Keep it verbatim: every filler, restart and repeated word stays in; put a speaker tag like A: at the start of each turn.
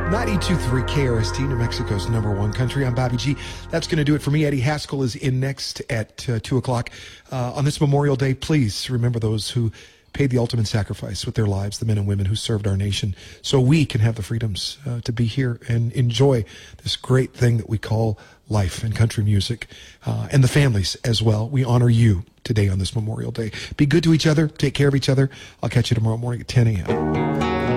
A: ninety-two point three K R S T, New Mexico's number one country. I'm Bobby G. That's going to do it for me. Eddie Haskell is in next at uh, two o'clock. Uh, on this Memorial Day, please remember those who paid the ultimate sacrifice with their lives, the men and women who served our nation, so we can have the freedoms uh, to be here and enjoy this great thing that we call life and country music, uh, and the families as well. We honor you today on this Memorial Day. Be good to each other. Take care of each other. I'll catch you tomorrow morning at ten a.m.